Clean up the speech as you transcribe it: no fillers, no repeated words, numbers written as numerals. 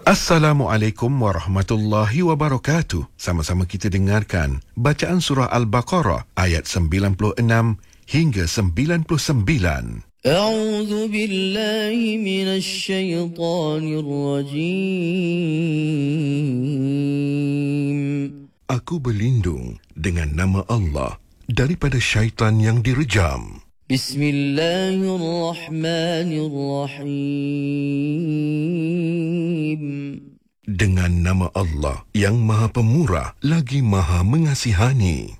Assalamualaikum warahmatullahi wabarakatuh. Sama-sama kita dengarkan bacaan surah Al-Baqarah ayat 96 hingga 99. A'udzu billahi minasy syaithanir rajim. Aku berlindung dengan nama Allah daripada syaitan yang direjam. Bismillahirrahmanirrahim. Dengan nama Allah yang Maha Pemurah lagi Maha Mengasihani.